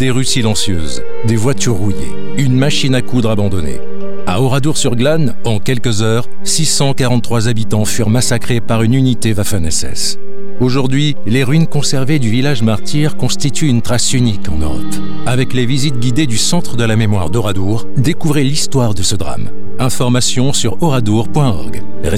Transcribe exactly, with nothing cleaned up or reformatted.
Des rues silencieuses, des voitures rouillées, une machine à coudre abandonnée. À Oradour-sur-Glane, en quelques heures, six cent quarante-trois habitants furent massacrés par une unité Waffen-S S. Aujourd'hui, les ruines conservées du village martyr constituent une trace unique en Europe. Avec les visites guidées du Centre de la mémoire d'Oradour, découvrez l'histoire de ce drame. Informations sur oradour point org.